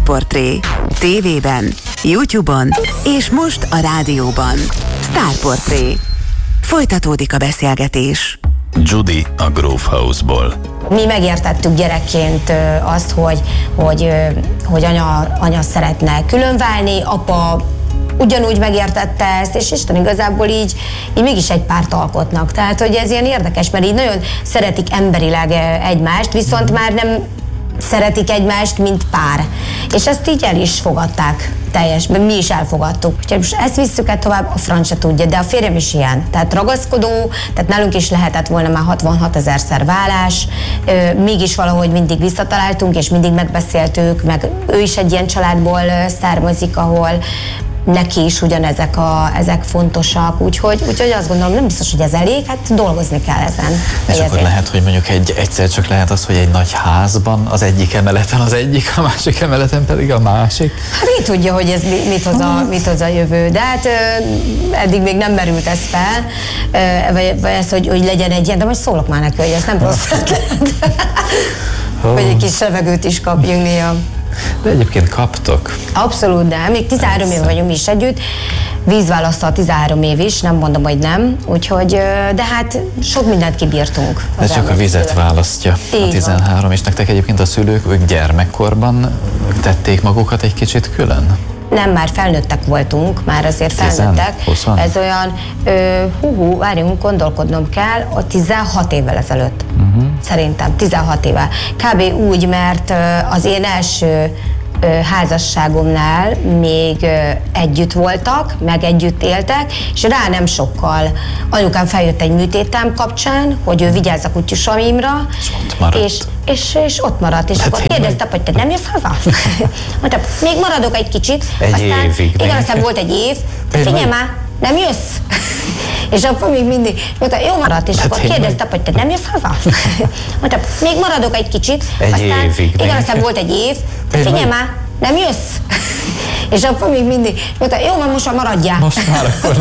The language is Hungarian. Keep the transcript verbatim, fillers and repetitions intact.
Sztárportré. Tévében, YouTube-on és most a rádióban. Sztárportré. Folytatódik a beszélgetés. Judy a Grove House-ból. Mi megértettük gyerekként azt, hogy, hogy, hogy anya, anya szeretne különválni, apa ugyanúgy megértette ezt, és Isten igazából így, így mégis egy párt alkotnak. Tehát, hogy ez ilyen érdekes, mert így nagyon szeretik emberileg egymást, viszont már nem szeretik egymást, mint pár. És ezt így el is fogadták teljesben, mi is elfogadtuk. Úgyhogy most ezt visszük el tovább, a franc se tudja, de a férjem is ilyen. Tehát ragaszkodó, tehát nálunk is lehetett volna már hatvanhat ezerszer válás, mégis valahogy mindig visszataláltunk, és mindig megbeszéltük, meg ő is egy ilyen családból származik, ahol neki is ugyanezek a, ezek fontosak, úgyhogy, úgyhogy azt gondolom, nem biztos, hogy ez elég, hát dolgozni kell ezen. És akkor ezért lehet, hogy mondjuk egy, egyszer csak lehet az, hogy egy nagy házban az egyik emeleten az egyik, a másik emeleten pedig a másik. Hát ki tudja, hogy ez mit hoz a, mit hoz a jövő, de hát eddig még nem merült ez fel, vagy, vagy ez, hogy, hogy legyen egy ilyen, de majd szólok már neki, hogy ez nem rossz ötlet. Hogy egy kis levegőt is kapjunk néha. De egyébként kaptok. Abszolút, de még tizenhárom év vagyunk mi is együtt, vízválasztal tizenhárom év is, nem mondom, hogy nem, úgyhogy, de hát sok mindent kibírtunk. De csak a vizet szülők választja a tizenhárom, és nektek egyébként a szülők, ők gyermekkorban tették magukat egy kicsit külön? Nem, már felnőttek voltunk, már azért felnőttek. tizen, ez olyan, ö, hú, hú, várjunk, gondolkodnom kell, a tizenhat évvel ezelőtt. Uh-huh. Szerintem, tizenhat éve. Kb. Úgy, mert az én első házasságomnál még együtt voltak, meg együtt éltek, és rá nem sokkal anyukám feljött egy műtétem kapcsán, hogy ő vigyázz a kutyusaimra, és ott maradt. És, és, és ott maradt, és hát akkor kérdeztem, hogy te nem jössz haza? Mondtam, még maradok egy kicsit. Egy aztán, évig. Igen, aztán volt egy év, figyelj már, nem jössz? És akkor még mindig mondta, jó maradt, és hát akkor kérdeztem, hogy te nem jössz haza? Mondtam, még maradok egy kicsit. Egy aztán, évig. Igen, aztán volt egy év, figyelj már, nem jössz? És akkor még mindig mondta, jó, most már maradjál. Most már akkor